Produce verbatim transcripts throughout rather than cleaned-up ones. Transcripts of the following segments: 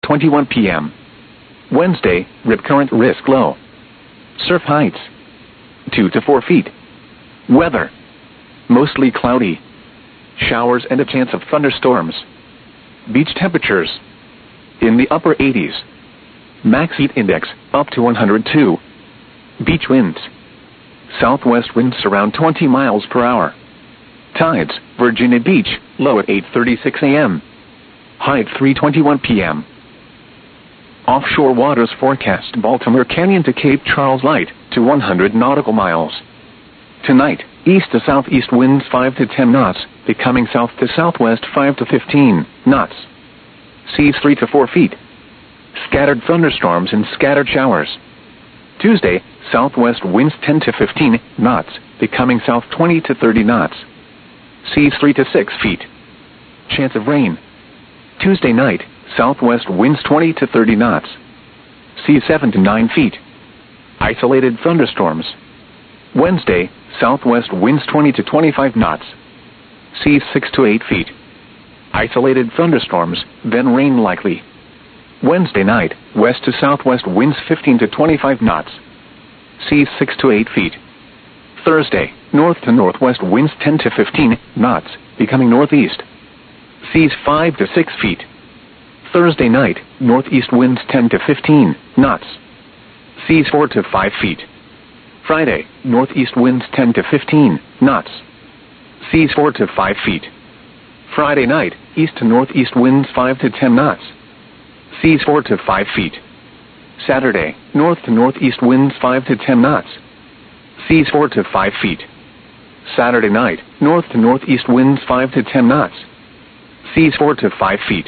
twenty-one p m Wednesday, rip current risk low. Surf heights two to four feet. Weather: mostly cloudy. Showers and a chance of thunderstorms. Beach temperatures in the upper eighties. Max heat index up to one hundred two. Beach winds: southwest winds around twenty miles per hour. Tides: Virginia Beach, low at eight thirty-six a m High at three twenty-one p m Offshore waters forecast: Baltimore Canyon to Cape Charles light to one hundred nautical miles. Tonight, east to southeast winds five to ten knots, becoming south to southwest five to fifteen knots. Seas three to four feet. Scattered thunderstorms and scattered showers. Tuesday, southwest winds ten to fifteen knots, becoming south twenty to thirty knots. Seas three to six feet. Chance of rain. Tuesday night, southwest winds twenty to thirty knots. Seas seven to nine feet. Isolated thunderstorms. Wednesday, southwest winds twenty to twenty-five knots. Seas six to eight feet. Isolated thunderstorms, then rain likely. Wednesday night, west to southwest winds fifteen to twenty-five knots. Seas six to eight feet. Thursday, north to northwest winds ten to fifteen knots, becoming northeast. Seas five to six feet. Thursday night, northeast winds ten to fifteen knots. Seas four to five feet. Friday, northeast winds ten to fifteen knots. Seas four to five feet. Friday night, east to northeast winds five to ten knots. Seas four to five feet. Saturday, north to northeast winds five to ten knots. Seas four to five feet. Saturday night, north to northeast winds five to ten knots. Seas four to five feet.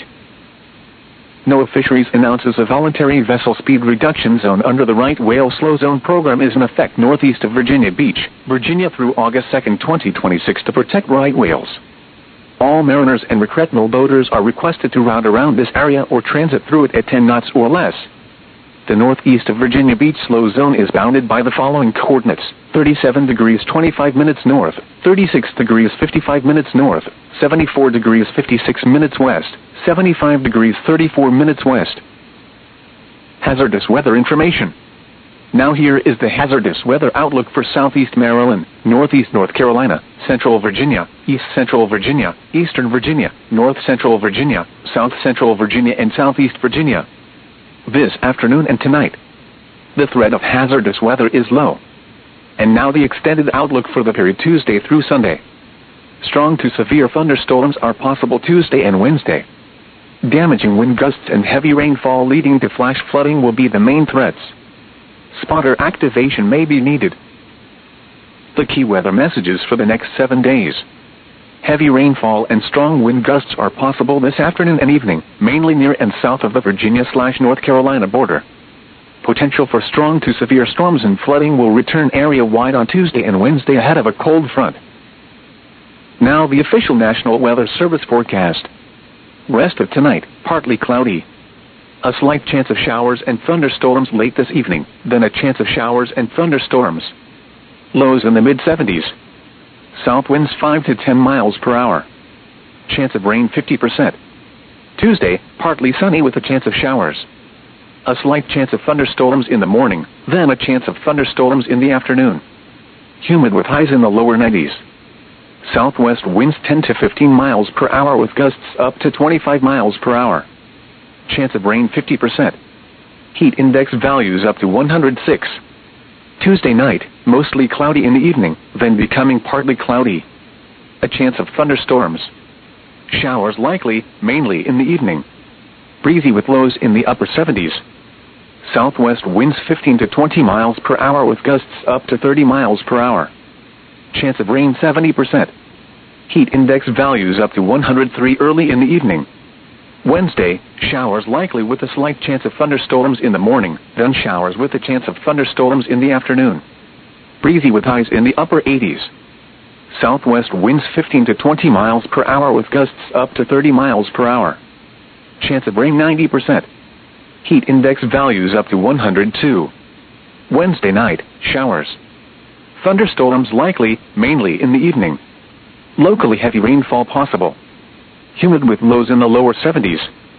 NOAA Fisheries announces a voluntary vessel speed reduction zone under the right whale slow zone program is in effect northeast of Virginia Beach, Virginia through August second, twenty twenty-six to protect right whales. All mariners and recreational boaters are requested to route around this area or transit through it at ten knots or less. The northeast of Virginia Beach slow zone is bounded by the following coordinates: thirty-seven degrees twenty-five minutes north, thirty-six degrees fifty-five minutes north, seventy-four degrees fifty-six minutes west, seventy-five degrees thirty-four minutes west. Hazardous weather information. Now here is the hazardous weather outlook for southeast Maryland, northeast North Carolina, central Virginia, east central Virginia, eastern Virginia, north central Virginia, south central Virginia and southeast Virginia. This afternoon and tonight, the threat of hazardous weather is low. And now the extended outlook for the period Tuesday through Sunday. Strong to severe thunderstorms are possible Tuesday and Wednesday. Damaging wind gusts and heavy rainfall leading to flash flooding will be the main threats. Spotter activation may be needed. The key weather messages for the next seven days. Heavy rainfall and strong wind gusts are possible this afternoon and evening, mainly near and south of the Virginia-North Carolina border. Potential for strong to severe storms and flooding will return area-wide on Tuesday and Wednesday ahead of a cold front. Now the official National Weather Service forecast. Rest of tonight, partly cloudy. A slight chance of showers and thunderstorms late this evening, then a chance of showers and thunderstorms. Lows in the mid seventies. South winds five to ten miles per hour. Chance of rain fifty percent. Tuesday, partly sunny with a chance of showers. A slight chance of thunderstorms in the morning, then a chance of thunderstorms in the afternoon. Humid with highs in the lower nineties. Southwest winds ten to fifteen miles per hour with gusts up to twenty-five miles per hour. Chance of rain fifty percent. Heat index values up to one hundred six. Tuesday night, mostly cloudy in the evening, then becoming partly cloudy. A chance of thunderstorms. Showers likely, mainly in the evening. Breezy with lows in the upper seventies. Southwest winds fifteen to twenty miles per hour with gusts up to thirty miles per hour. Chance of rain seventy percent. Heat index values up to one hundred three early in the evening. Wednesday, showers likely with a slight chance of thunderstorms in the morning, then showers with a chance of thunderstorms in the afternoon. Breezy with highs in the upper eighties. Southwest winds fifteen to twenty miles per hour with gusts up to thirty miles per hour. Chance of rain ninety percent. Heat index values up to one hundred two. Wednesday night, showers. Thunderstorms likely, mainly in the evening. Locally heavy rainfall possible. Humid with lows in the lower seventies.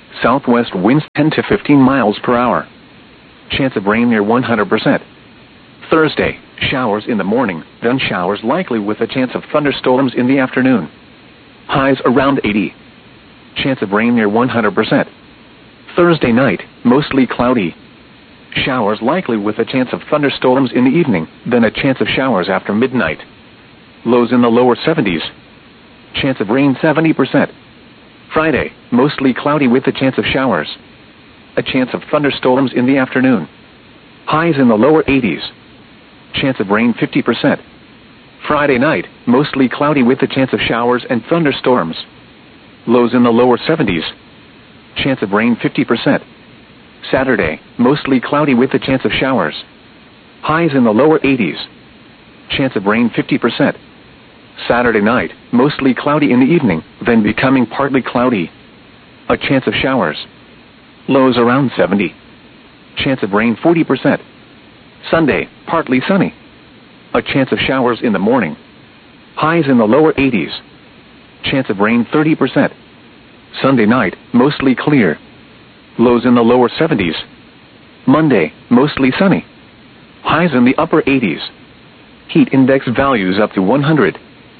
southwest winds ten to fifteen miles per hour. Chance of rain near one hundred percent. Thursday, showers in the morning, then showers likely with a chance of thunderstorms in the afternoon. Highs around eighty. Chance of rain near one hundred percent. Thursday night, mostly cloudy. Showers likely with a chance of thunderstorms in the evening, then a chance of showers after midnight. Lows in the lower seventies. Chance of rain seventy percent. Friday, mostly cloudy with a chance of showers. A chance of thunderstorms in the afternoon. Highs in the lower eighties. Chance of rain fifty percent. Friday night, mostly cloudy with a chance of showers and thunderstorms. Lows in the lower seventies. Chance of rain fifty percent. Saturday, mostly cloudy with a chance of showers. Highs in the lower eighties. Chance of rain fifty percent. Saturday night, mostly cloudy in the evening, then becoming partly cloudy. A chance of showers. Lows around seventy. Chance of rain forty percent. Sunday, partly sunny. A chance of showers in the morning. Highs in the lower eighties. Chance of rain thirty percent. Sunday night, mostly clear. Lows in the lower seventies. Monday, mostly sunny. Highs in the upper eighties. Heat index values up to one hundred.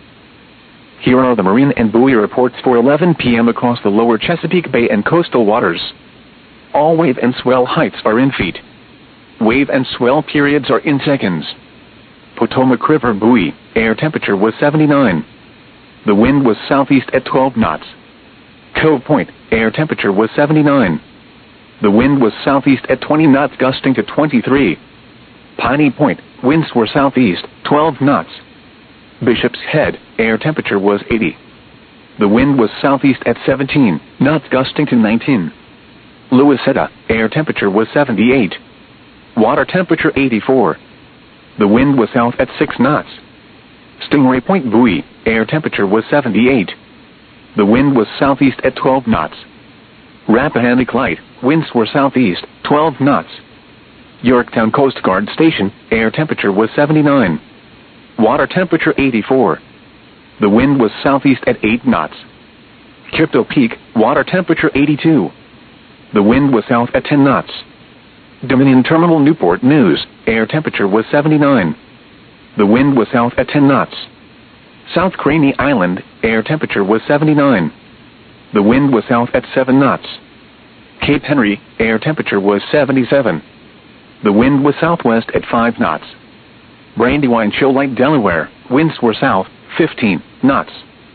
Here are the marine and buoy reports for eleven p m across the lower Chesapeake Bay and coastal waters. All wave and swell heights are in feet. Wave and swell periods are in seconds. Potomac River buoy, air temperature was seventy-nine. The wind was southeast at twelve knots. Cove Point, air temperature was seventy-nine. The wind was southeast at twenty knots gusting to twenty-three. Piney Point, winds were southeast, twelve knots. Bishop's Head, air temperature was eighty. The wind was southeast at seventeen knots gusting to nineteen. Louisetta, air temperature was seventy-eight. Water temperature eighty-four. The wind was south at six knots. Stingray Point buoy, air temperature was seventy-eight. The wind was southeast at twelve knots. Rappahannock Light, winds were southeast, twelve knots. Yorktown Coast Guard Station, air temperature was seventy-nine. Water temperature eighty-four. The wind was southeast at eight knots. Crypto Peak, water temperature eighty-two. The wind was south at ten knots. Dominion Terminal Newport News, air temperature was seventy-nine. The wind was south at ten knots. South Craney Island, air temperature was seventy-nine. The wind was south at seven knots. Cape Henry, air temperature was seventy-seven. The wind was southwest at five knots. Brandywine Shoal Lake, Delaware, winds were south, fifteen knots.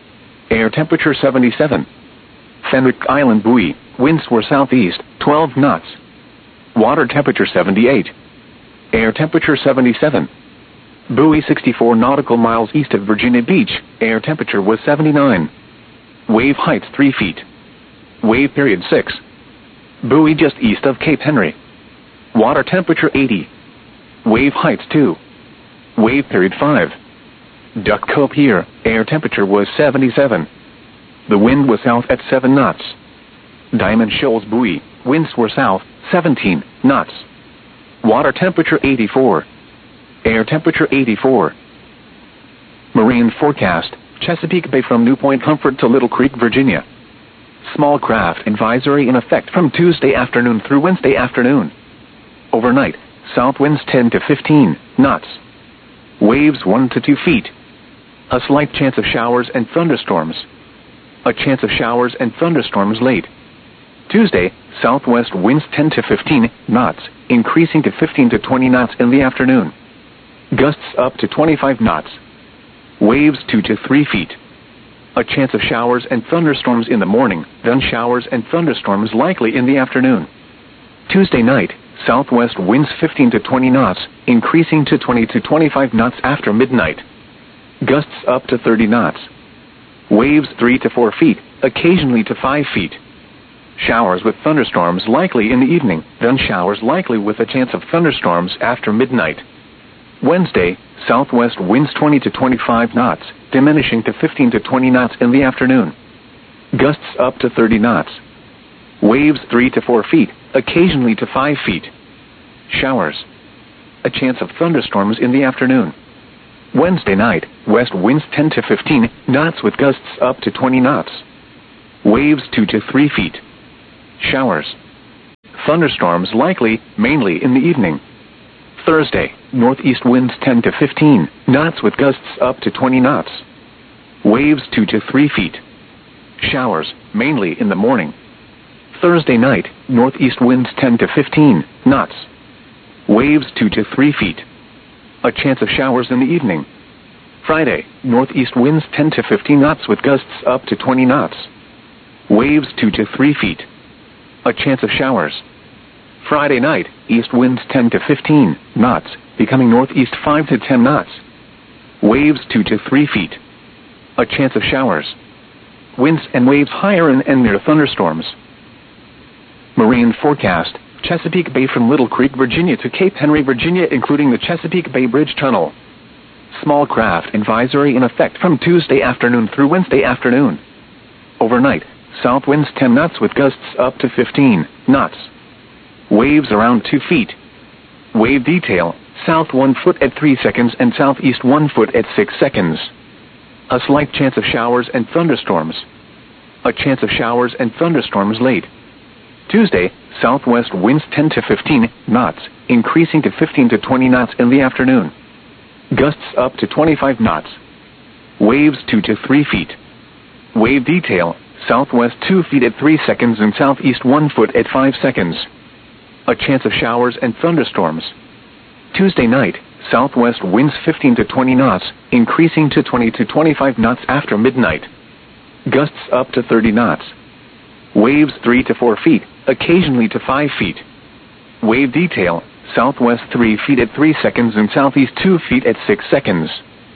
Air temperature seventy-seven. Fenwick Island buoy, winds were southeast, twelve knots. Water temperature seventy-eight. Air temperature seventy-seven. Buoy sixty-four nautical miles east of Virginia Beach, air temperature was seventy-nine. Wave heights three feet. Wave period six. Buoy just east of Cape Henry. Water temperature eighty. Wave heights two. Wave period five. Duck Cove Pier, air temperature was seventy-seven. The wind was south at seven knots. Diamond Shoals buoy, winds were south, seventeen knots. Water temperature eighty-four. Air temperature eighty-four. Marine forecast, Chesapeake Bay from New Point Comfort to Little Creek, Virginia. Small craft advisory in effect from Tuesday afternoon through Wednesday afternoon. Overnight, south winds ten to fifteen knots. Waves one to two feet. A slight chance of showers and thunderstorms. A chance of showers and thunderstorms late. Tuesday, southwest winds ten to fifteen knots, increasing to fifteen to twenty knots in the afternoon. Gusts up to twenty-five knots. Waves two to three feet. A chance of showers and thunderstorms in the morning, then showers and thunderstorms likely in the afternoon. Tuesday night, southwest winds fifteen to twenty knots, increasing to twenty to twenty-five knots after midnight. Gusts up to thirty knots. Waves three to four feet, occasionally to five feet. Showers with thunderstorms likely in the evening, then showers likely with a chance of thunderstorms after midnight. Wednesday, southwest winds twenty to twenty-five knots, diminishing to fifteen to twenty knots in the afternoon. Gusts up to thirty knots. Waves three to four feet, occasionally to five feet. Showers. A chance of thunderstorms in the afternoon. Wednesday night, west winds ten to fifteen knots with gusts up to twenty knots. Waves two to three feet. Showers. Thunderstorms likely, mainly in the evening. Thursday, northeast winds ten to fifteen knots with gusts up to twenty knots. Waves two to three feet. Showers, mainly in the morning. Thursday night, northeast winds ten to fifteen knots. Waves two to three feet. A chance of showers in the evening. Friday, northeast winds ten to fifteen knots with gusts up to twenty knots. Waves two to three feet. A chance of showers. Friday night, east winds ten to fifteen knots, becoming northeast five to ten knots. Waves two to three feet. A chance of showers. Winds and waves higher in and near thunderstorms. Marine forecast: Chesapeake Bay from Little Creek, Virginia to Cape Henry, Virginia, including the Chesapeake Bay Bridge Tunnel. Small craft advisory in effect from Tuesday afternoon through Wednesday afternoon. Overnight, south winds ten knots with gusts up to fifteen knots. Waves around two feet. Wave detail: south one foot at three seconds and southeast one foot at six seconds. A slight chance of showers and thunderstorms. A chance of showers and thunderstorms late. Tuesday, southwest winds ten to fifteen knots, increasing to fifteen to twenty knots in the afternoon. Gusts up to twenty-five knots. Waves two to three feet. Wave detail: southwest two feet at three seconds and southeast one foot at five seconds. A chance of showers and thunderstorms. Tuesday night, southwest winds fifteen to twenty knots, increasing to twenty to twenty-five knots after midnight. Gusts up to thirty knots. Waves three to four feet, occasionally to five feet. Wave detail: southwest three feet at three seconds and southeast two feet at six seconds.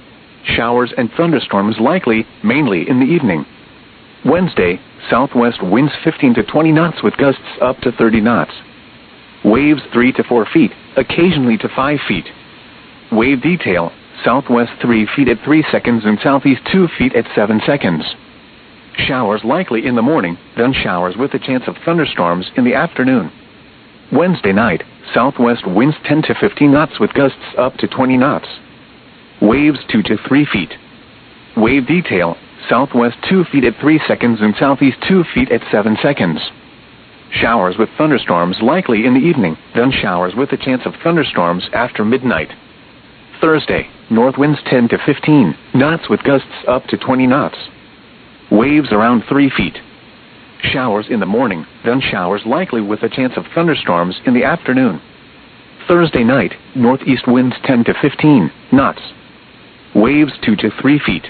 Showers and thunderstorms likely, mainly in the evening. Wednesday, southwest winds fifteen to twenty knots with gusts up to thirty knots. Waves three to four feet, occasionally to five feet. Wave detail: southwest three feet at three seconds and southeast two feet at seven seconds. Showers likely in the morning, then showers with a chance of thunderstorms in the afternoon. Wednesday night, southwest winds ten to fifteen knots with gusts up to twenty knots. Waves two to three feet. Wave detail: southwest two feet at three seconds and southeast two feet at seven seconds. Showers with thunderstorms likely in the evening, then showers with a chance of thunderstorms after midnight. Thursday, north winds ten to fifteen knots with gusts up to twenty knots. Waves around three feet. Showers in the morning, then showers likely with a chance of thunderstorms in the afternoon. Thursday night, northeast winds ten to fifteen knots. Waves two to three feet.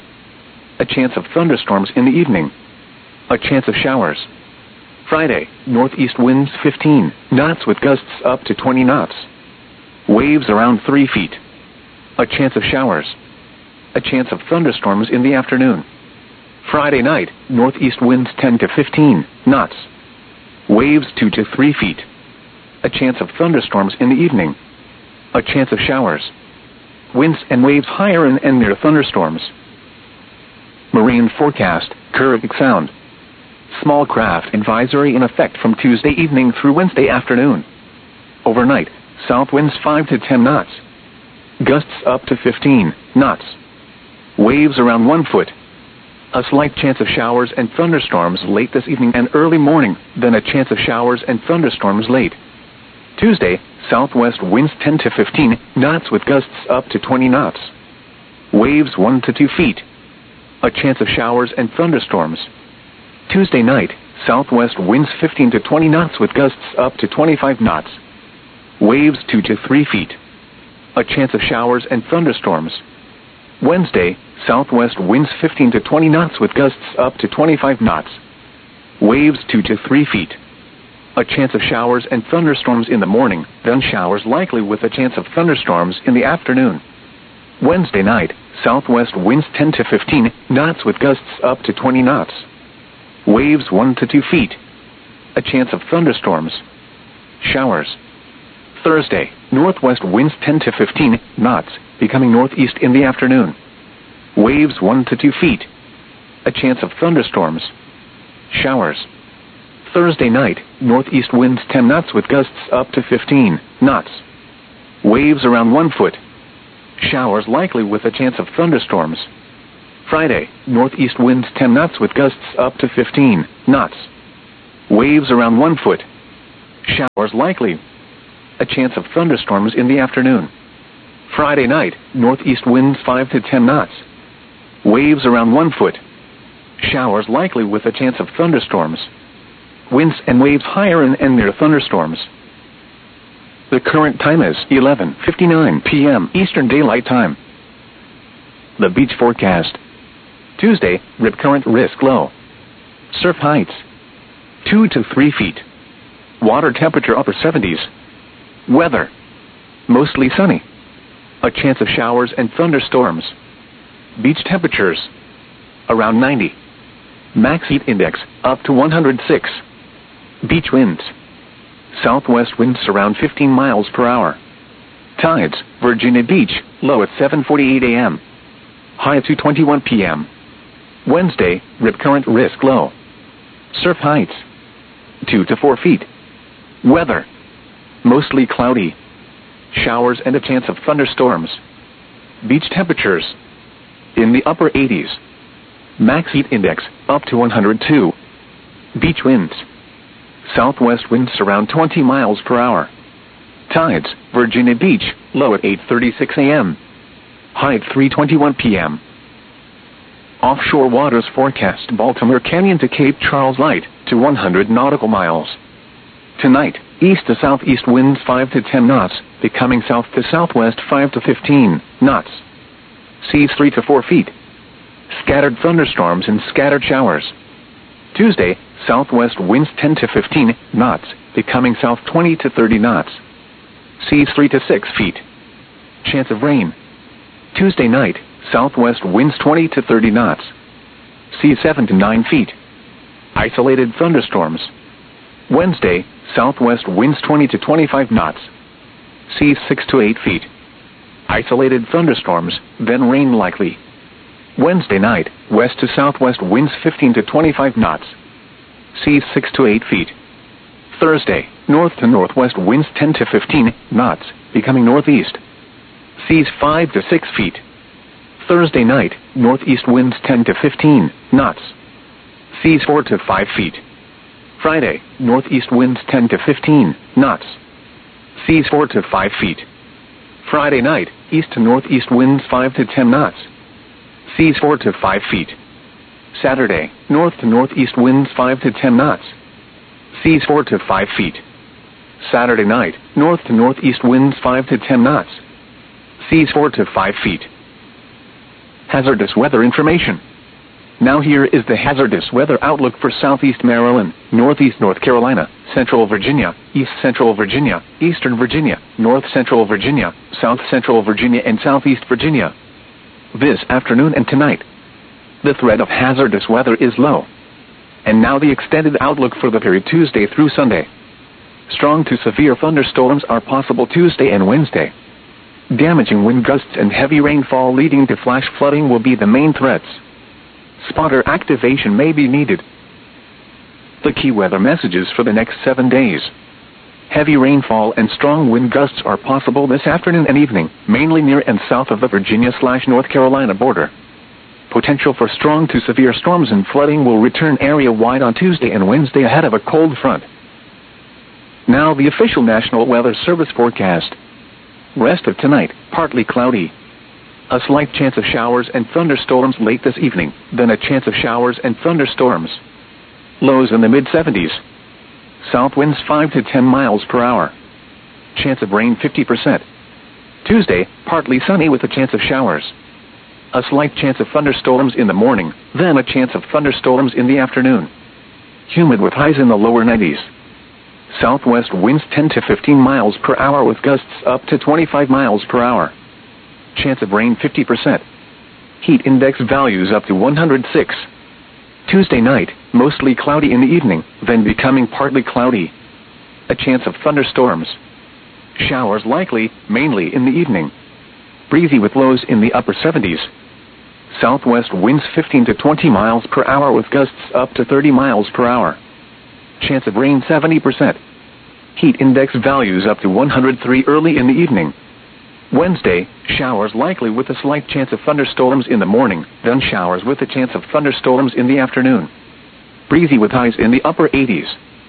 A chance of thunderstorms in the evening. A chance of showers. Friday, northeast winds fifteen knots with gusts up to twenty knots. Waves around three feet. A chance of showers. A chance of thunderstorms in the afternoon. Friday night, northeast winds ten to fifteen knots. Waves two to three feet. A chance of thunderstorms in the evening. A chance of showers. Winds and waves higher in and near thunderstorms. Marine forecast: Caribbean Sound. Small craft advisory in effect from Tuesday evening through Wednesday afternoon. Overnight, south winds five to ten knots. Gusts up to fifteen knots. Waves around one foot. A slight chance of showers and thunderstorms late this evening and early morning, then a chance of showers and thunderstorms late. Tuesday, southwest winds ten to fifteen knots with gusts up to twenty knots. Waves one to two feet. A chance of showers and thunderstorms. Tuesday night, southwest winds fifteen to twenty knots with gusts up to twenty-five knots. Waves two to three feet. A chance of showers and thunderstorms. Wednesday, southwest winds fifteen to twenty knots with gusts up to twenty-five knots. Waves two to three feet. A chance of showers and thunderstorms in the morning, then showers likely with a chance of thunderstorms in the afternoon. Wednesday night, southwest winds ten to fifteen knots with gusts up to twenty knots. Waves one to two feet. A chance of thunderstorms. Showers. Thursday, northwest winds ten to fifteen knots, becoming northeast in the afternoon. Waves one to two feet. A chance of thunderstorms. Showers. Thursday night, northeast winds ten knots with gusts up to fifteen knots. Waves around one foot. Showers likely with a chance of thunderstorms. Friday, northeast winds ten knots with gusts up to fifteen knots. Waves around one foot. Showers likely. A chance of thunderstorms in the afternoon. Friday night, northeast winds five to ten knots. Waves around one foot. Showers likely with a chance of thunderstorms. Winds and waves higher and, and near thunderstorms. The current time is eleven fifty-nine p m Eastern Daylight Time. The beach forecast. Tuesday, rip current risk low. Surf heights two to three feet. Water temperature upper seventies. Weather mostly sunny. A chance of showers and thunderstorms. Beach temperatures around ninety. Max heat index up to one hundred six. Beach winds southwest winds around fifteen miles per hour. Tides, Virginia Beach, low at seven forty-eight a m High at two twenty-one p m Wednesday, rip current risk low. Surf heights two to four feet. Weather mostly cloudy. Showers and a chance of thunderstorms. Beach temperatures in the upper eighties. Max heat index up to one hundred two. Beach winds southwest winds around twenty miles per hour. Tides, Virginia Beach, low at eight thirty-six a m High at three twenty-one p m Offshore waters forecast Baltimore Canyon to Cape Charles light to one hundred nautical miles. Tonight, east to southeast winds five to ten knots, becoming south to southwest five to fifteen knots. Seas three to four feet. Scattered thunderstorms and scattered showers. Tuesday, southwest winds ten to fifteen knots, becoming south twenty to thirty knots. Seas three to six feet. Chance of rain. Tuesday night, southwest winds twenty to thirty knots. Seas seven to nine feet. Isolated thunderstorms. Wednesday, southwest winds twenty to twenty-five knots. Seas six to eight feet. Isolated thunderstorms, then rain likely. Wednesday night, west to southwest winds fifteen to twenty-five knots. Seas six to eight feet. Thursday, north to northwest winds ten to fifteen knots, becoming northeast. Seas five to six feet. Thursday night, northeast winds ten to fifteen knots. Seas four to five feet. Friday, northeast winds ten to fifteen knots. Seas four to five feet. Friday night, east to northeast winds five to ten knots. Seas four to five feet. Saturday, north to northeast winds five to ten knots. Seas four to five feet. Saturday night, north to northeast winds five to ten knots. Seas four to five feet. Hazardous weather information. Now here is the hazardous weather outlook for southeast Maryland, northeast North Carolina, central Virginia, east central Virginia, eastern Virginia, north central Virginia, south central Virginia and southeast Virginia. This afternoon and tonight, the threat of hazardous weather is low. And now the extended outlook for the period Tuesday through Sunday. Strong to severe thunderstorms are possible Tuesday and Wednesday. Damaging wind gusts and heavy rainfall leading to flash flooding will be the main threats. Spotter activation may be needed. The key weather messages for the next seven days. Heavy rainfall and strong wind gusts are possible this afternoon and evening, mainly near and south of the Virginia-North Carolina border. Potential for strong to severe storms and flooding will return area-wide on Tuesday and Wednesday ahead of a cold front. Now the official National Weather Service forecast. Rest of tonight, partly cloudy. A slight chance of showers and thunderstorms late this evening, then a chance of showers and thunderstorms. Lows in the mid seventies. South winds five to ten miles per hour. Chance of rain fifty percent. Tuesday, partly sunny with a chance of showers. A slight chance of thunderstorms in the morning, then a chance of thunderstorms in the afternoon. Humid with highs in the lower nineties. Southwest winds ten to fifteen miles per hour with gusts up to twenty-five miles per hour. Chance of rain fifty percent. Heat index values up to one hundred six. Tuesday night, mostly cloudy in the evening, then becoming partly cloudy. A chance of thunderstorms. Showers likely, mainly in the evening. Breezy with lows in the upper seventies. Southwest winds fifteen to twenty miles per hour with gusts up to thirty miles per hour. Chance of rain seventy percent. Heat index values up to one hundred three early in the evening. Wednesday, showers likely with a slight chance of thunderstorms in the morning, then showers with a chance of thunderstorms in the afternoon. Breezy with highs in the upper eighties.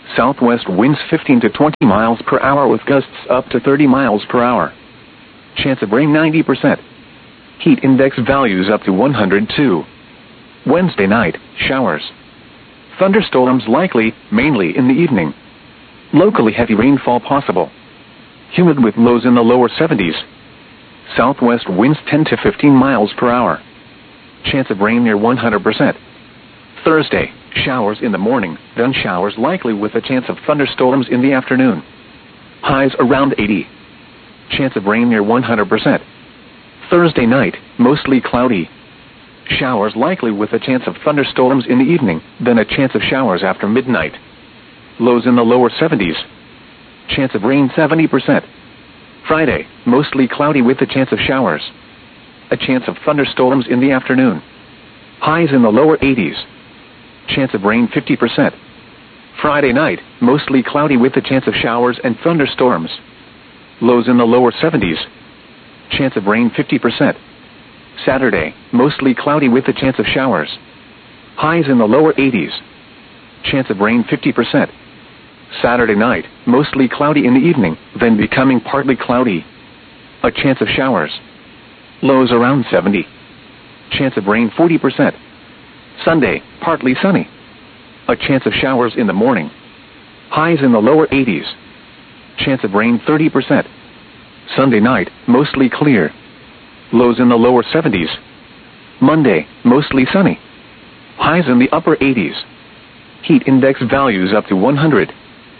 Southwest winds fifteen to twenty miles per hour with gusts up to thirty miles per hour. Chance of rain ninety percent. Heat index values up to one hundred two. Wednesday night, showers. Thunderstorms likely, mainly in the evening. Locally heavy rainfall possible. Humid with lows in the lower seventies. Southwest winds ten to fifteen miles per hour. Chance of rain near one hundred percent. Thursday, showers in the morning, then showers likely with a chance of thunderstorms in the afternoon. Highs around eighty. Chance of rain near one hundred percent. Thursday night, mostly cloudy. Showers likely with a chance of thunderstorms in the evening, then a chance of showers after midnight. Lows in the lower seventies. Chance of rain seventy percent. Friday, mostly cloudy with a chance of showers. A chance of thunderstorms in the afternoon. Highs in the lower eighties. Chance of rain fifty percent. Friday night, mostly cloudy with a chance of showers and thunderstorms. Lows in the lower seventies. Chance of rain fifty percent. Saturday, mostly cloudy with a chance of showers. Highs in the lower eighties. Chance of rain fifty percent. Saturday night, mostly cloudy in the evening, then becoming partly cloudy. A chance of showers. Lows around seventy. Chance of rain forty percent. Sunday, partly sunny. A chance of showers in the morning. Highs in the lower eighties. Chance of rain thirty percent. Sunday night, mostly clear. Lows in the lower seventies. Monday, mostly sunny. Highs in the upper eighties. Heat index values up to one hundred.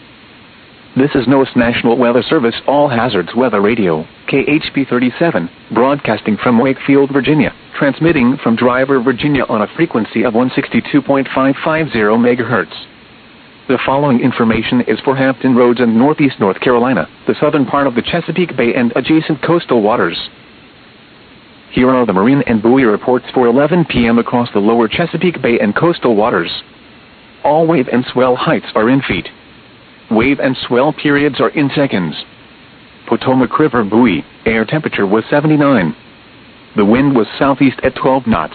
This is NOAA's National Weather Service All Hazards Weather Radio, K H P thirty-seven, broadcasting from Wakefield, Virginia, transmitting from Driver, Virginia on a frequency of one sixty-two point five five zero megahertz. The following information is for Hampton Roads and Northeast North Carolina, the southern part of the Chesapeake Bay and adjacent coastal waters. Here are the marine and buoy reports for eleven p m across the lower Chesapeake Bay and coastal waters. All wave and swell heights are in feet. Wave and swell periods are in seconds. Potomac River buoy, air temperature was seventy-nine. The wind was southeast at twelve knots.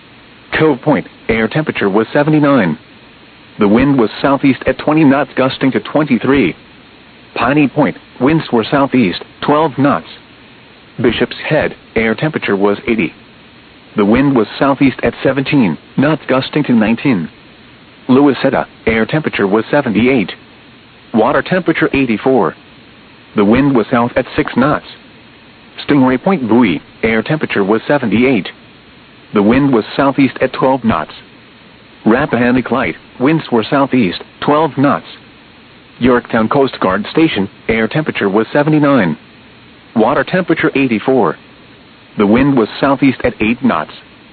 Cove Point, air temperature was seventy-nine. The wind was southeast at twenty knots gusting to twenty-three. Piney Point, winds were southeast, twelve knots. Bishop's Head, air temperature was eighty. The wind was southeast at seventeen knots gusting to nineteen. Louisetta, air temperature was seventy-eight. Water temperature eighty-four. The wind was south at six knots. Stingray Point buoy, air temperature was seventy-eight. The wind was southeast at twelve knots. Rappahannock Light, winds were southeast, twelve knots. Yorktown Coast Guard Station, air temperature was seventy-nine. Water temperature eighty-four. The wind was southeast at eight knots.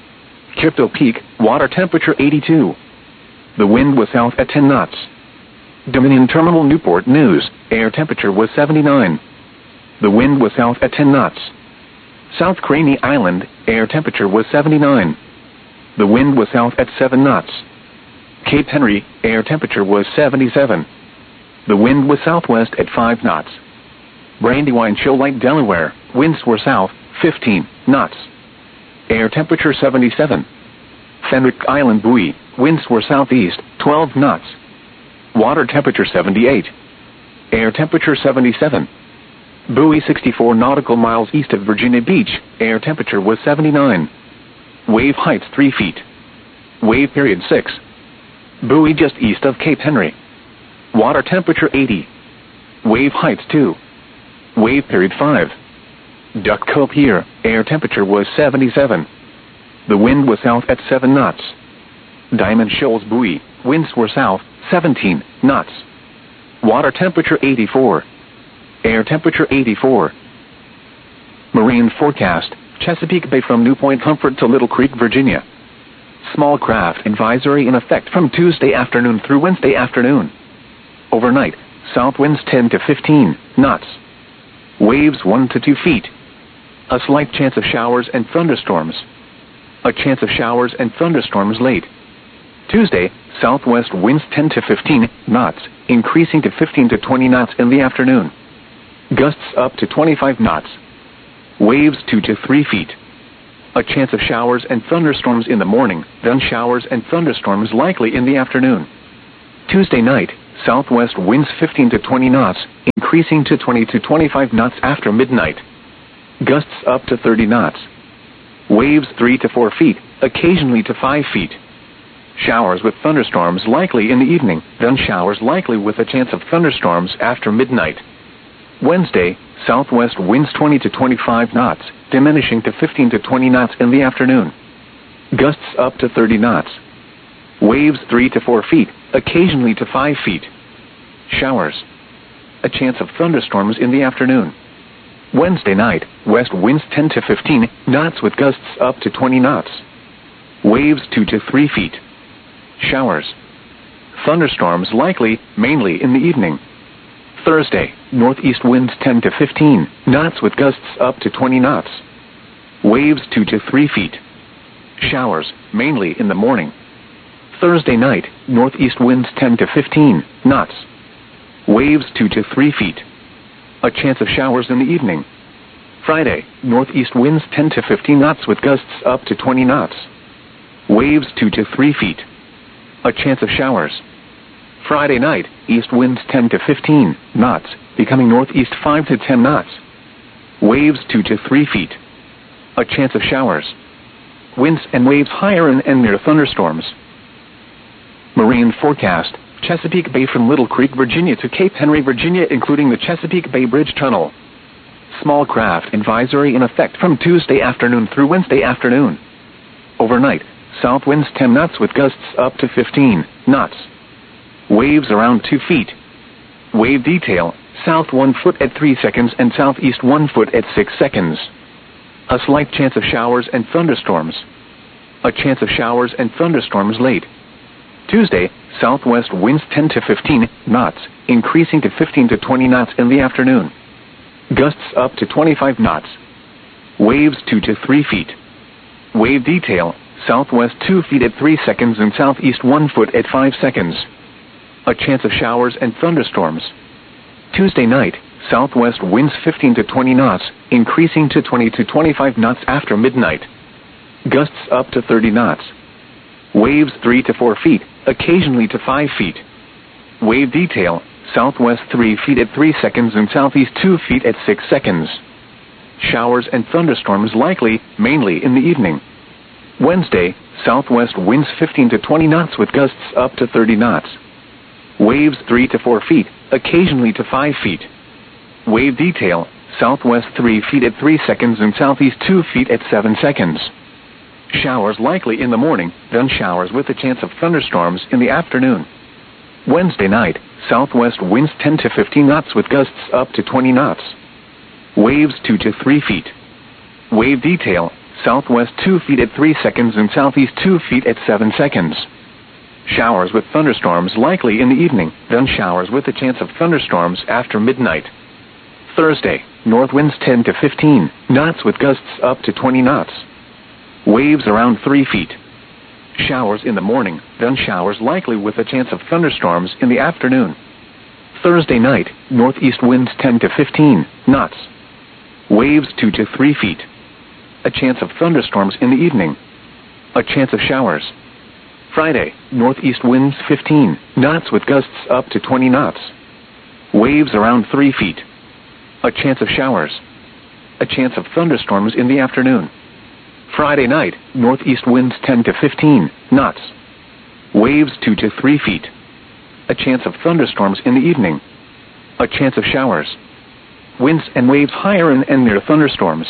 Crypto Peak, water temperature eighty-two. The wind was south at ten knots. Dominion Terminal Newport News, air temperature was seventy-nine. The wind was south at ten knots. South Craney Island, air temperature was seventy-nine. The wind was south at seven knots. Cape Henry, air temperature was seventy-seven. The wind was southwest at five knots. Brandywine Shoal Lake, Delaware, winds were south, fifteen knots. Air temperature seventy-seven. Fenwick Island buoy, winds were southeast, twelve knots. Water temperature seventy-eight. Air temperature seventy-seven. Buoy sixty-four nautical miles east of Virginia Beach, air temperature was seventy-nine. Wave heights three feet. Wave period six. Buoy just east of Cape Henry. Water temperature eighty. Wave heights two. Wave period five. Duck Cove Pier, air temperature was seventy-seven. The wind was south at seven knots. Diamond Shoals buoy, winds were south, seventeen knots. Water temperature eighty-four. Air temperature eighty-four. Marine forecast, Chesapeake Bay from New Point Comfort to Little Creek, Virginia. Small craft advisory in effect from Tuesday afternoon through Wednesday afternoon. Overnight, south winds ten to fifteen knots. Waves one to two feet. A slight chance of showers and thunderstorms. A chance of showers and thunderstorms late. Tuesday, southwest winds ten to fifteen knots, increasing to fifteen to twenty knots in the afternoon. Gusts up to twenty-five knots. Waves two to three feet. A chance of showers and thunderstorms in the morning, then showers and thunderstorms likely in the afternoon. Tuesday night, southwest winds fifteen to twenty knots, increasing to twenty to twenty-five knots after midnight. Gusts up to thirty knots. Waves three to four feet, occasionally to five feet. Showers with thunderstorms likely in the evening, then showers likely with a chance of thunderstorms after midnight. Wednesday, southwest winds twenty to twenty-five knots, diminishing to fifteen to twenty knots in the afternoon. Gusts up to thirty knots. Waves three to four feet, occasionally to five feet. Showers. A chance of thunderstorms in the afternoon. Wednesday night, west winds ten to fifteen knots with gusts up to twenty knots. Waves two to three feet. Showers. Thunderstorms likely, mainly in the evening. Thursday, northeast winds ten to fifteen knots with gusts up to twenty knots. Waves two to three feet. Showers, mainly in the morning. Thursday night, northeast winds ten to fifteen knots. Waves two to three feet. A chance of showers in the evening. Friday, northeast winds ten to fifteen knots with gusts up to twenty knots. Waves two to three feet. A chance of showers. Friday night, east winds ten to fifteen knots, becoming northeast five to ten knots. Waves two to three feet. A chance of showers. Winds and waves higher and, and near thunderstorms. Marine forecast: Chesapeake Bay from Little Creek, Virginia to Cape Henry, Virginia, including the Chesapeake Bay Bridge Tunnel. Small craft advisory in effect from Tuesday afternoon through Wednesday afternoon. Overnight, south winds ten knots with gusts up to fifteen knots. Waves around two feet. Wave detail: south one foot at three seconds and southeast one foot at six seconds. A slight chance of showers and thunderstorms. A chance of showers and thunderstorms late. Tuesday, southwest winds ten to fifteen knots, increasing to fifteen to twenty knots in the afternoon. Gusts up to twenty-five knots. Waves two to three feet. Wave detail: southwest two feet at three seconds and southeast one foot at five seconds. A chance of showers and thunderstorms. Tuesday night, southwest winds fifteen to twenty knots, increasing to twenty to twenty-five knots after midnight. Gusts up to thirty knots. Waves three to four feet, occasionally to five feet. Wave detail: southwest three feet at three seconds and southeast two feet at six seconds. Showers and thunderstorms likely, mainly in the evening. Wednesday, southwest winds fifteen to twenty knots with gusts up to thirty knots. Waves three to four feet, occasionally to five feet. Wave detail: southwest three feet at three seconds and southeast two feet at seven seconds. Showers likely in the morning, then showers with a chance of thunderstorms in the afternoon. Wednesday night, southwest winds ten to fifteen knots with gusts up to twenty knots. Waves two to three feet. Wave detail: southwest two feet at three seconds and southeast two feet at seven seconds. Showers with thunderstorms likely in the evening, then showers with a chance of thunderstorms after midnight. Thursday, north winds ten to fifteen knots with gusts up to twenty knots. Waves around three feet. Showers in the morning, then showers likely with a chance of thunderstorms in the afternoon. Thursday night, northeast winds ten to fifteen knots. Waves two to three feet. A chance of thunderstorms in the evening. A chance of showers. Friday, northeast winds fifteen knots with gusts up to twenty knots. Waves around three feet. A chance of showers. A chance of thunderstorms in the afternoon. Friday night, northeast winds ten to fifteen knots. Waves two to three feet. A chance of thunderstorms in the evening. A chance of showers. Winds and waves higher and, and near thunderstorms.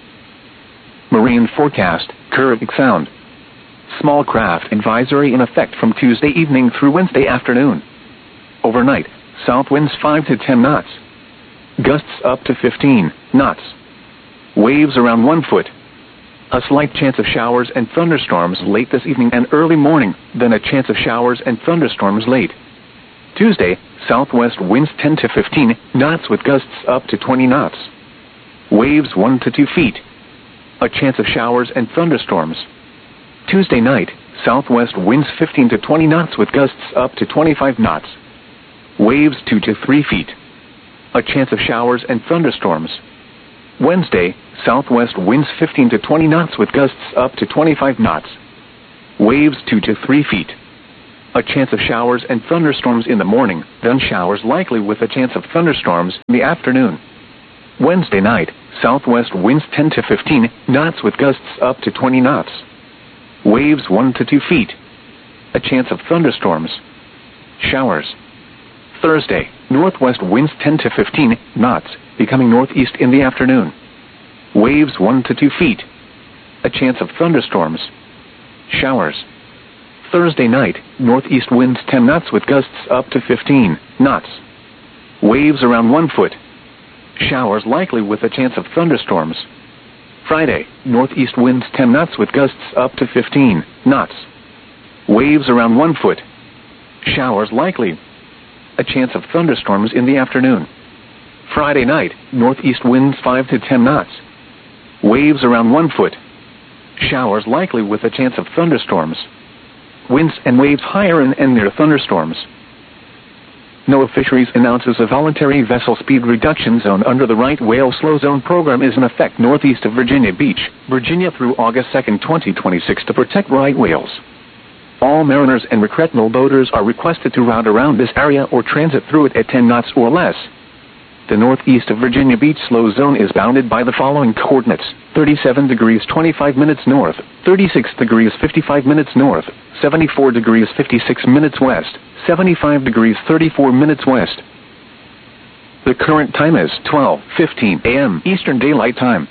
Marine forecast: Caribbean Sound. Small craft advisory in effect from Tuesday evening through Wednesday afternoon. Overnight, south winds five to ten knots. Gusts up to fifteen knots. Waves around one foot. A slight chance of showers and thunderstorms late this evening and early morning, then a chance of showers and thunderstorms late. Tuesday, southwest winds ten to fifteen knots with gusts up to twenty knots. Waves one to two feet. A chance of showers and thunderstorms. Tuesday night, southwest winds fifteen to twenty knots with gusts up to twenty-five knots. Waves two to three feet. A chance of showers and thunderstorms. Wednesday, southwest winds fifteen to twenty knots with gusts up to twenty-five knots. Waves two to three feet. A chance of showers and thunderstorms in the morning, then showers likely with a chance of thunderstorms in the afternoon. Wednesday night, southwest winds ten to fifteen knots with gusts up to twenty knots. Waves one to two feet. A chance of thunderstorms. Showers. Thursday, northwest winds ten to fifteen knots, becoming northeast in the afternoon. Waves one to two feet. A chance of thunderstorms. Showers. Thursday night, northeast winds ten knots with gusts up to fifteen knots. Waves around one foot. Showers likely with a chance of thunderstorms. Friday, northeast winds ten knots with gusts up to fifteen knots. Waves around one foot. Showers likely. A chance of thunderstorms in the afternoon. Friday night, northeast winds five to ten knots. Waves around one foot. Showers likely with a chance of thunderstorms. Winds and waves higher in and near thunderstorms. NOAA Fisheries announces a voluntary vessel speed reduction zone under the right whale slow zone program is in effect northeast of Virginia Beach, Virginia through August second, twenty twenty-six to protect right whales. All mariners and recreational boaters are requested to route around this area or transit through it at ten knots or less. The northeast of Virginia Beach slow zone is bounded by the following coordinates: thirty-seven degrees twenty-five minutes north, thirty-six degrees fifty-five minutes north, seventy-four degrees fifty-six minutes west, seventy-five degrees thirty-four minutes west. The current time is twelve fifteen a m Eastern Daylight Time.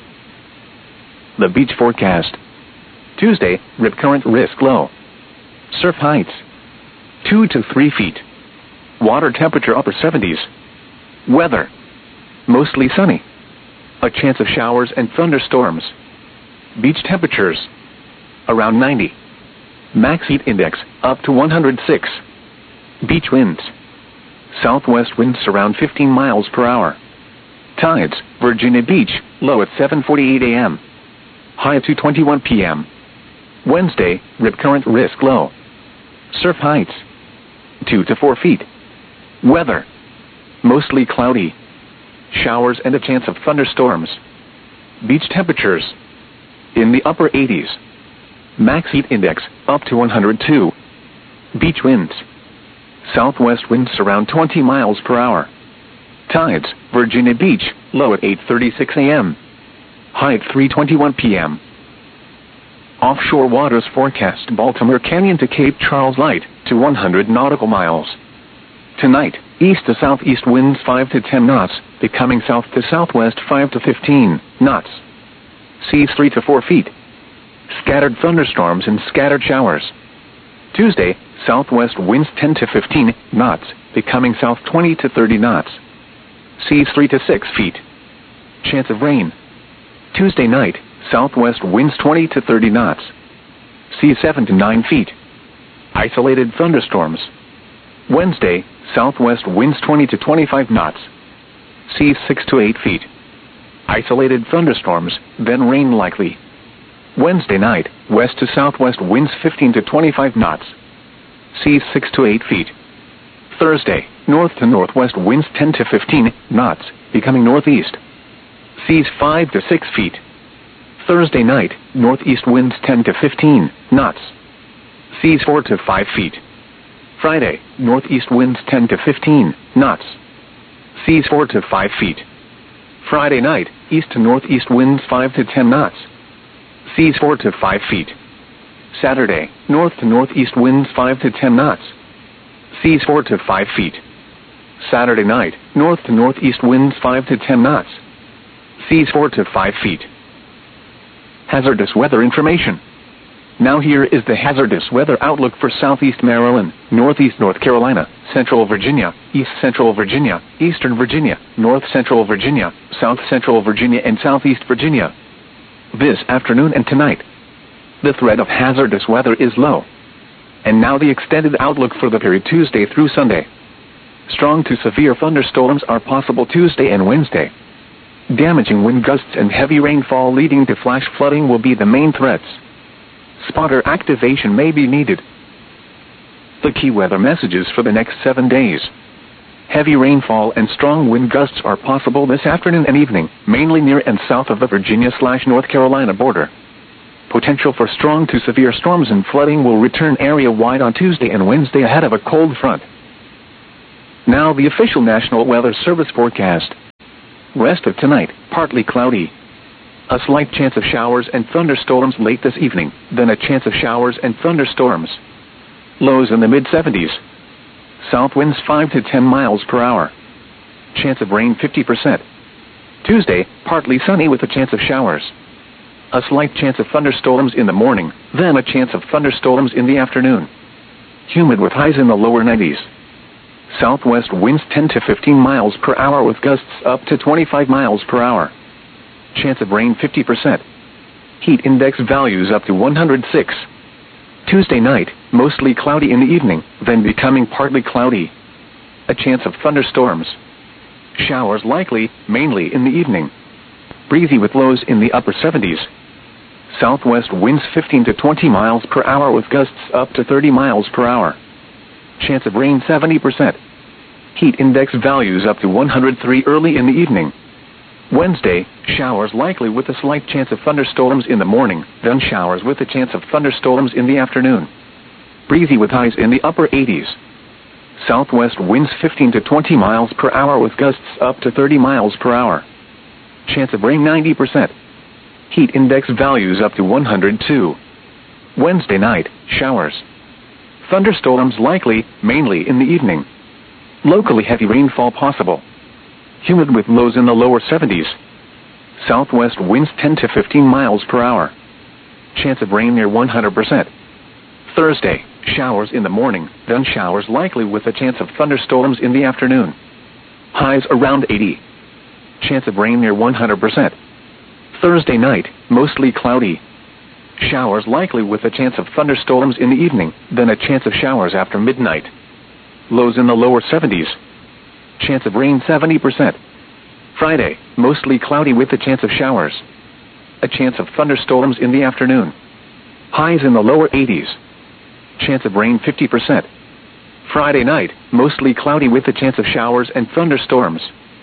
The beach forecast. Tuesday, rip current risk low. Surf heights two to three feet. Water temperature upper seventies. Weather. Mostly sunny. A chance of showers and thunderstorms. Beach temperatures around ninety. Max heat index up to one hundred six. Beach winds. Southwest winds around fifteen miles per hour. Tides, Virginia Beach, low at seven forty-eight a m High at two twenty-one p m Wednesday, rip current risk low. Surf heights two to four feet. Weather. Mostly cloudy. Showers and a chance of thunderstorms. Beach temperatures in the upper eighties. Max heat index up to one hundred two. Beach winds. Southwest winds around twenty miles per hour. Tides, Virginia Beach, low at eight thirty-six a m High at three twenty-one p m Offshore waters forecast Baltimore Canyon to Cape Charles light to one hundred nautical miles. Tonight, east to southeast winds five to ten knots, becoming south to southwest five to fifteen knots. Seas three to four feet. Scattered thunderstorms and scattered showers. Tuesday, southwest winds ten to fifteen knots, becoming south twenty to thirty knots. Seas three to six feet. Chance of rain. Tuesday night, southwest winds twenty to thirty knots. Seas seven to nine feet. Isolated thunderstorms. Wednesday, southwest winds twenty to twenty-five knots. Seas six to eight feet. Isolated thunderstorms, then rain likely. Wednesday night, west to southwest winds fifteen to twenty-five knots. Seas six to eight feet. Thursday, north to northwest winds ten to fifteen knots, becoming northeast. Seas five to six feet. Thursday night, northeast winds ten to fifteen knots. Seas four to five feet. Friday, northeast winds ten to fifteen knots. Seas four to five feet. Friday night, east to northeast winds five to ten knots. Seas four to five feet. Saturday, north to northeast winds five to ten knots. Seas four to five feet. Saturday night, north to northeast winds five to ten knots. Seas four to five feet. Hazardous weather information. Now here is the hazardous weather outlook for southeast Maryland, northeast North Carolina, central Virginia, east central Virginia, eastern Virginia, north central Virginia, south central Virginia and southeast Virginia. This afternoon and tonight, the threat of hazardous weather is low. And now the extended outlook for the period Tuesday through Sunday. Strong to severe thunderstorms are possible Tuesday and Wednesday. Damaging wind gusts and heavy rainfall leading to flash flooding will be the main threats. Spotter activation may be needed. The key weather messages for the next seven days. Heavy rainfall and strong wind gusts are possible this afternoon and evening, mainly near and south of the Virginia-North Carolina border. Potential for strong to severe storms and flooding will return area-wide on Tuesday and Wednesday ahead of a cold front. Now the official National Weather Service forecast. Rest of tonight, partly cloudy. A slight chance of showers and thunderstorms late this evening, then a chance of showers and thunderstorms. Lows in the mid seventies. South winds five to ten miles per hour. Chance of rain fifty percent. Tuesday, partly sunny with a chance of showers. A slight chance of thunderstorms in the morning, then a chance of thunderstorms in the afternoon. Humid with highs in the lower nineties. Southwest winds ten to fifteen miles per hour with gusts up to twenty-five miles per hour. Chance of rain fifty percent. Heat index values up to one hundred six. Tuesday night, mostly cloudy in the evening, then becoming partly cloudy. A chance of thunderstorms. Showers likely, mainly in the evening. Breezy with lows in the upper seventies. Southwest winds fifteen to twenty miles per hour with gusts up to thirty miles per hour. Chance of rain seventy percent. Heat index values up to one hundred three early in the evening. Wednesday, showers likely with a slight chance of thunderstorms in the morning, then showers with a chance of thunderstorms in the afternoon. Breezy with highs in the upper eighties. Southwest winds fifteen to twenty miles per hour with gusts up to thirty miles per hour. Chance of rain ninety percent. Heat index values up to one hundred two. Wednesday night, showers. Thunderstorms likely, mainly in the evening. Locally heavy rainfall possible. Humid with lows in the lower seventies. Southwest winds ten to fifteen miles per hour. Chance of rain near one hundred percent. Thursday, showers in the morning, then showers likely with a chance of thunderstorms in the afternoon. Highs around eighty. Chance of rain near one hundred percent. Thursday night, mostly cloudy. Showers likely with a chance of thunderstorms in the evening, then a chance of showers after midnight. Lows in the lower seventies. Chance of rain seventy percent. Friday, mostly cloudy with a chance of showers. A chance of thunderstorms in the afternoon. Highs in the lower eighties. Chance of rain fifty percent. Friday night, mostly cloudy with a chance of showers and thunderstorms.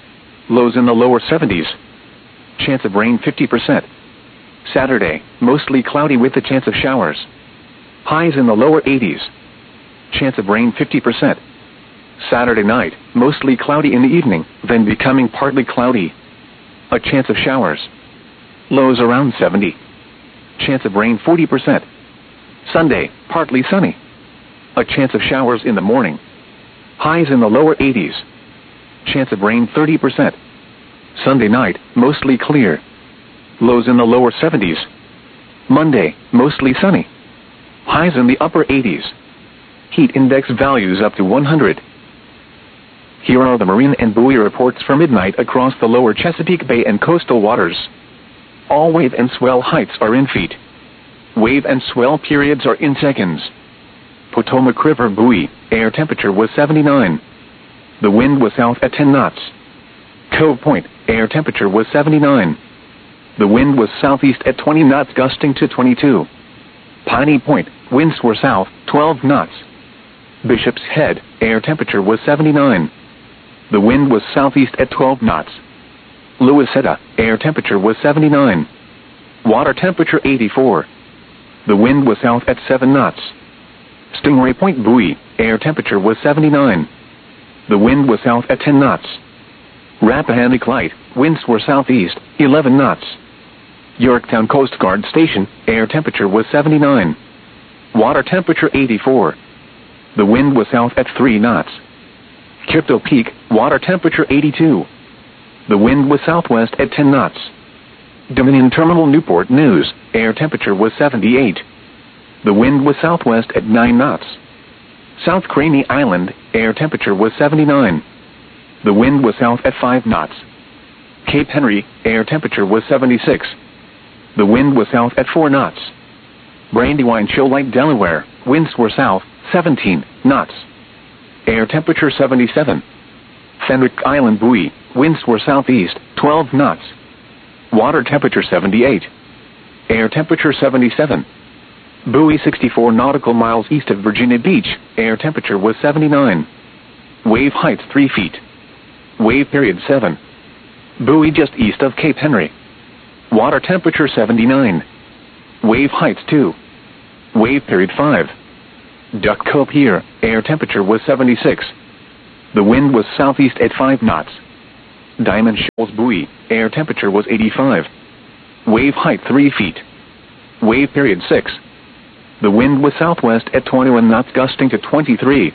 Lows in the lower seventies. Chance of rain fifty percent. Saturday, mostly cloudy with a chance of showers. Highs in the lower eighties. Chance of rain fifty percent. Saturday night, mostly cloudy in the evening, then becoming partly cloudy. A chance of showers. Lows around seventy. Chance of rain forty percent. Sunday, partly sunny. A chance of showers in the morning. Highs in the lower eighties. Chance of rain thirty percent. Sunday night, mostly clear. Lows in the lower seventies. Monday, mostly sunny. Highs in the upper eighties. Heat index values up to one hundred. Here are the marine and buoy reports for midnight across the lower Chesapeake Bay and coastal waters. All wave and swell heights are in feet. Wave and swell periods are in seconds. Potomac River buoy, air temperature was seventy-nine. The wind was south at ten knots. Cove Point, air temperature was seventy-nine. The wind was southeast at twenty knots gusting to twenty-two. Piney Point, winds were south, twelve knots. Bishop's Head, air temperature was seventy-nine. The wind was southeast at twelve knots. Louisetta, air temperature was seventy-nine. Water temperature eighty-four. The wind was south at seven knots. Stingray Point buoy, air temperature was seventy-nine. The wind was south at ten knots. Rappahannock Light, winds were southeast, eleven knots. Yorktown Coast Guard Station, air temperature was seventy-nine. Water temperature eighty-four. The wind was south at three knots. Crypto Peak, water temperature eighty-two. The wind was southwest at ten knots. Dominion Terminal Newport News, air temperature was seventy-eight. The wind was southwest at nine knots. South Craney Island, air temperature was seventy-nine. The wind was south at five knots. Cape Henry, air temperature was seventy-six. The wind was south at four knots. Brandywine Shoal Lake, Delaware, winds were south, seventeen knots. Air temperature seventy-seven. Fenwick Island buoy, winds were southeast, twelve knots. Water temperature seventy-eight. Air temperature seventy-seven. Buoy sixty-four nautical miles east of Virginia Beach, air temperature was seventy-nine. Wave height three feet. Wave period seven. Buoy just east of Cape Henry. Water temperature seventy-nine. Wave height two. Wave period five. Duck Cove Pier, air temperature was seventy-six. The wind was southeast at five knots. Diamond Shoals Buoy, air temperature was eighty-five. Wave height three feet. Wave period six. The wind was southwest at twenty-one knots, gusting to twenty-three.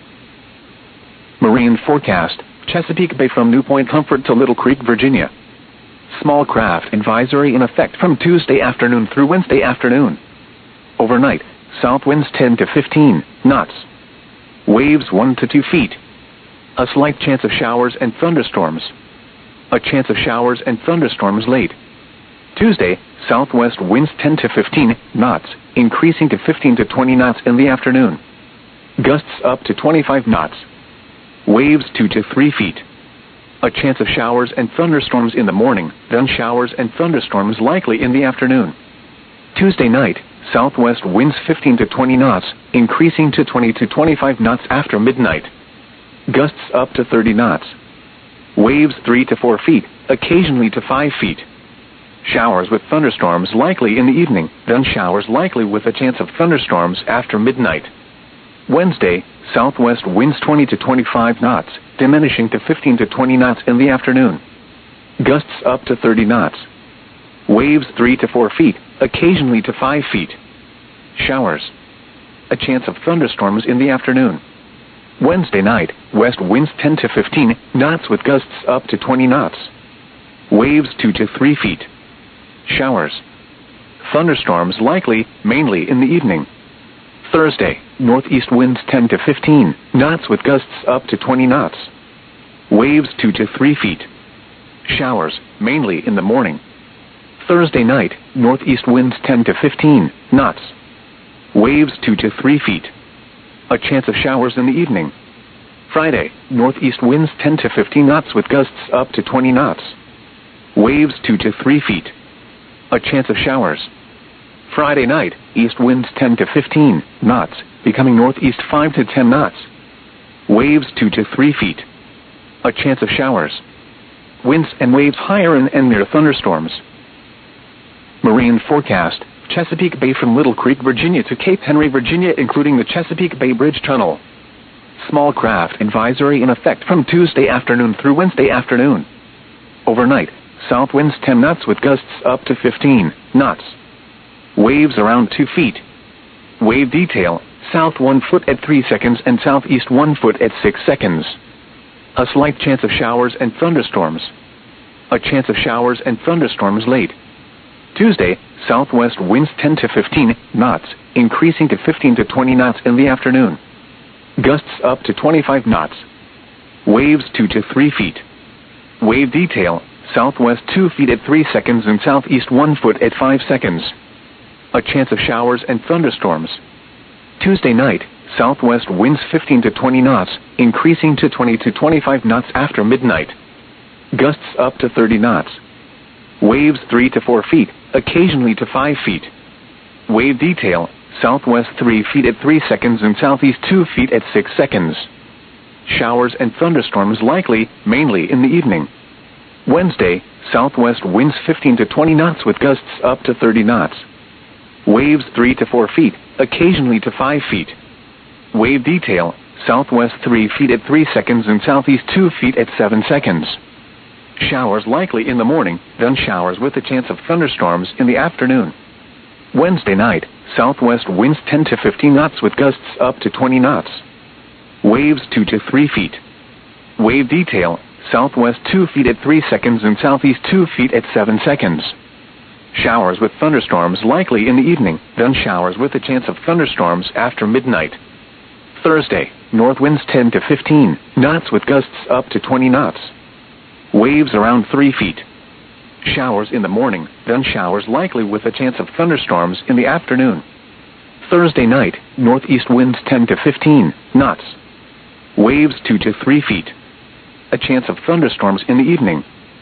Marine forecast, Chesapeake Bay from New Point Comfort to Little Creek, Virginia. Small craft advisory in effect from Tuesday afternoon through Wednesday afternoon. Overnight, south winds ten to fifteen knots. Waves one to two feet. A slight chance of showers and thunderstorms. A chance of showers and thunderstorms late. Tuesday, southwest winds ten to fifteen knots, increasing to fifteen to twenty knots in the afternoon. Gusts up to twenty-five knots. Waves two to three feet. A chance of showers and thunderstorms in the morning, then showers and thunderstorms likely in the afternoon. Tuesday night, southwest winds fifteen to twenty knots, increasing to twenty to twenty-five knots after midnight. Gusts up to thirty knots. Waves three to four feet, occasionally to five feet. Showers with thunderstorms likely in the evening, then showers likely with a chance of thunderstorms after midnight. Wednesday, southwest winds twenty to twenty-five knots, diminishing to fifteen to twenty knots in the afternoon. Gusts up to thirty knots. Waves three to four feet, occasionally to five feet. Showers. A chance of thunderstorms in the afternoon. Wednesday night, west winds ten to fifteen knots with gusts up to twenty knots. Waves two to three feet. Showers. Thunderstorms likely, mainly in the evening. Thursday, northeast winds ten to fifteen knots with gusts up to twenty knots. Waves two to three feet. Showers, mainly in the morning. Thursday night, northeast winds ten to fifteen knots. Waves two to three feet. A chance of showers in the evening. Friday, northeast winds ten to fifteen knots with gusts up to twenty knots. Waves two to three feet. A chance of showers. Friday night, east winds ten to fifteen knots, becoming northeast five to ten knots. Waves two to three feet. A chance of showers. Winds and waves higher and, and near thunderstorms. Marine forecast, Chesapeake Bay from Little Creek, Virginia to Cape Henry, Virginia, including the Chesapeake Bay Bridge Tunnel. Small craft advisory in effect from Tuesday afternoon through Wednesday afternoon. Overnight, south winds ten knots with gusts up to fifteen knots. Waves around two feet. Wave detail, south one foot at three seconds and southeast one foot at six seconds. A slight chance of showers and thunderstorms. A chance of showers and thunderstorms late. Tuesday, southwest winds ten to fifteen knots, increasing to fifteen to twenty knots in the afternoon. Gusts up to twenty-five knots. Waves two to three feet. Wave detail, southwest two feet at three seconds and southeast one foot at five seconds. A chance of showers and thunderstorms. Tuesday night, southwest winds fifteen to twenty knots, increasing to twenty to twenty-five knots after midnight. Gusts up to thirty knots. Waves three to four feet, occasionally to five feet. Wave detail, southwest three feet at three seconds and southeast two feet at six seconds. Showers and thunderstorms likely, mainly in the evening. Wednesday, southwest winds fifteen to twenty knots with gusts up to thirty knots. Waves three to four feet, occasionally to five feet. Wave detail, southwest three feet at three seconds and southeast two feet at seven seconds. Showers likely in the morning, then showers with a chance of thunderstorms in the afternoon. Wednesday night, southwest winds ten to fifteen knots with gusts up to twenty knots. Waves two to three feet. Wave detail, southwest two feet at three seconds and southeast two feet at seven seconds. Showers with thunderstorms likely in the evening, then showers with a chance of thunderstorms after midnight. Thursday, north winds ten to fifteen knots with gusts up to twenty knots. Waves around three feet. Showers in the morning, then showers likely with a chance of thunderstorms in the afternoon. Thursday night, northeast winds ten to fifteen knots. Waves two to three feet. A chance of thunderstorms in the evening.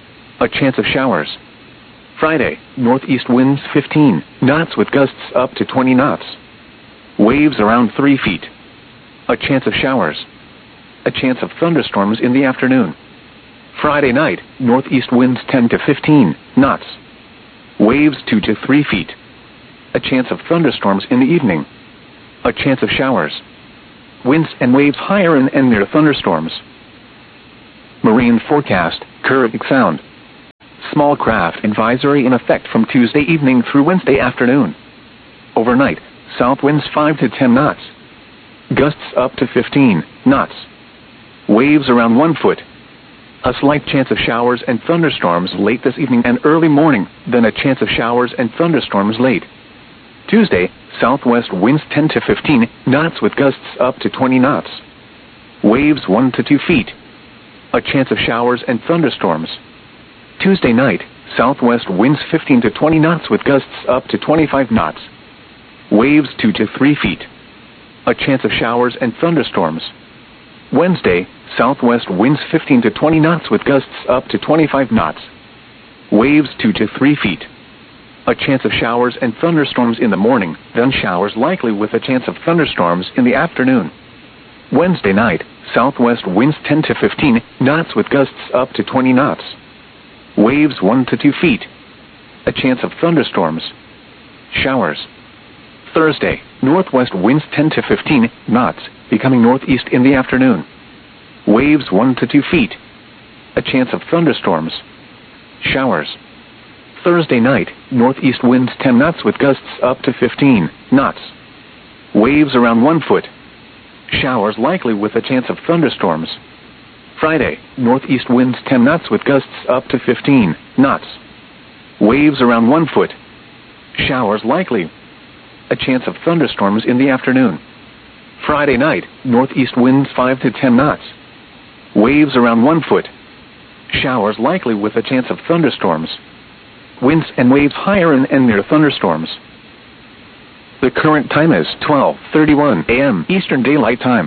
A chance of showers. Friday, northeast winds fifteen knots with gusts up to twenty knots. Waves around three feet. A chance of showers. A chance of thunderstorms in the afternoon. Friday night, northeast winds ten to fifteen knots. Waves two to three feet. A chance of thunderstorms in the evening. A chance of showers. Winds and waves higher in and near thunderstorms. Marine forecast, Kurrahik Sound. Small craft advisory in effect from Tuesday evening through Wednesday afternoon. Overnight, south winds five to ten knots. Gusts up to fifteen knots. Waves around one foot. A slight chance of showers and thunderstorms late this evening and early morning, then a chance of showers and thunderstorms late. Tuesday, southwest winds ten to fifteen knots with gusts up to twenty knots. Waves one to two feet. A chance of showers and thunderstorms. Tuesday night, southwest winds fifteen to twenty knots with gusts up to twenty-five knots. Waves two to three feet. A chance of showers and thunderstorms. Wednesday, southwest winds fifteen to twenty knots with gusts up to twenty-five knots. Waves two to three feet. A chance of showers and thunderstorms in the morning, then showers likely with a chance of thunderstorms in the afternoon. Wednesday night, southwest winds ten to fifteen knots with gusts up to twenty knots. Waves one to two feet. A chance of thunderstorms. Showers. Thursday, northwest winds ten to fifteen knots, becoming northeast in the afternoon. Waves one to two feet. A chance of thunderstorms. Showers. Thursday night, northeast winds ten knots with gusts up to fifteen knots. Waves around one foot. Showers likely with a chance of thunderstorms. Friday, northeast winds ten knots with gusts up to fifteen knots. Waves around one foot. Showers likely. A chance of thunderstorms in the afternoon. Friday night, northeast winds five to ten knots. Waves around one foot. Showers likely with a chance of thunderstorms. Winds and waves higher in and near thunderstorms. The current time is twelve thirty-one a m Eastern Daylight Time.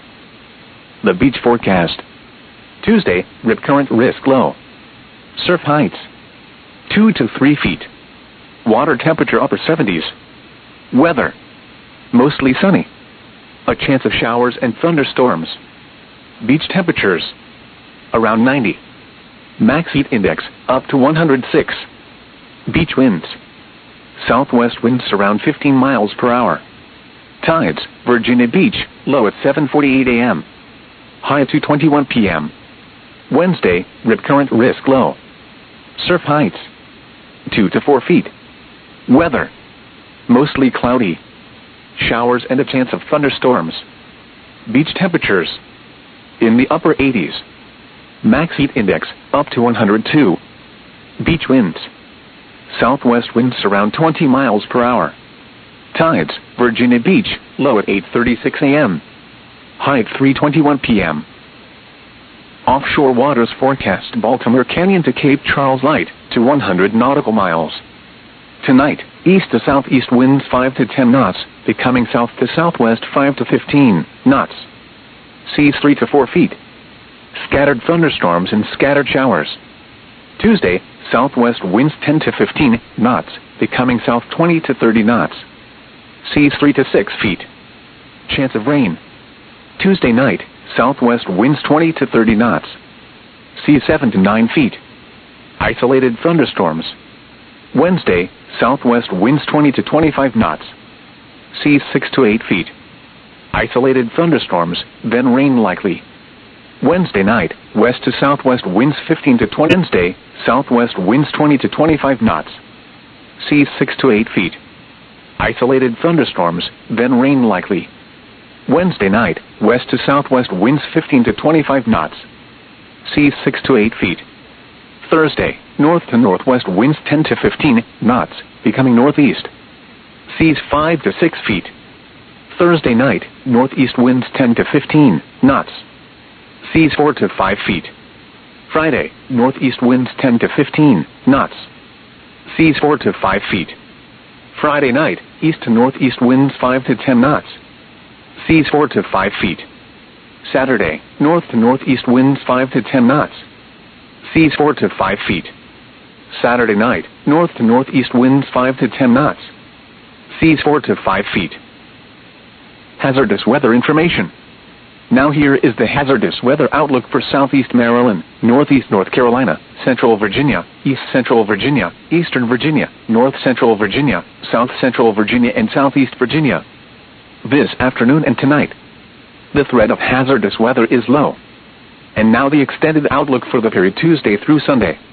The beach forecast. Tuesday, rip current risk low. Surf heights two to three feet. Water temperature upper seventies. Weather. Mostly sunny. A chance of showers and thunderstorms. Beach temperatures. Around ninety. Max heat index up to one hundred six. Beach winds. Southwest winds around fifteen miles per hour. Tides, Virginia Beach, low at seven forty-eight a m High at two twenty-one p m Wednesday, rip current risk low. Surf heights two to four feet. Weather. Mostly cloudy. Showers and a chance of thunderstorms. Beach temperatures. In the upper eighties. Max heat index up to one hundred two. Beach winds. Southwest winds around twenty miles per hour. Tides, Virginia Beach, low at eight thirty-six a m High at three twenty-one p m Offshore waters forecast Baltimore Canyon to Cape Charles light to one hundred nautical miles. Tonight, east to southeast winds five to ten knots, becoming south to southwest five to fifteen knots. Seas three to four feet. Scattered thunderstorms and scattered showers. Tuesday, southwest winds ten to fifteen knots, becoming south twenty to thirty knots. Seas three to six feet. Chance of rain. Tuesday night, southwest winds twenty to thirty knots. Seas seven to nine feet. Isolated thunderstorms. Wednesday, southwest winds twenty to twenty-five knots. Seas six to eight feet. Isolated thunderstorms, then rain likely. Wednesday night, west to southwest winds fifteen to twenty. Wednesday, southwest winds twenty to twenty-five knots. Seas six to eight feet. Isolated thunderstorms, then rain likely. Wednesday night, west to southwest winds fifteen to twenty-five knots. Seas six to eight feet. Thursday, north to northwest winds ten to fifteen knots, becoming northeast. Seas five to six feet. Thursday night, northeast winds ten to fifteen knots. Seas four to five feet. Friday, northeast winds ten to fifteen knots. Seas four to five feet. Friday night, east to northeast winds five to ten knots. Seas four to five feet. Saturday, north to northeast winds five to ten knots. Seas four to five feet. Saturday night, north to northeast winds five to ten knots. Seas four to five feet. Hazardous weather information. Now here is the hazardous weather outlook for southeast Maryland, northeast North Carolina, central Virginia, east central Virginia, eastern Virginia, north central Virginia, south central Virginia, and southeast Virginia. This afternoon and tonight, the threat of hazardous weather is low. And now the extended outlook for the period Tuesday through Sunday.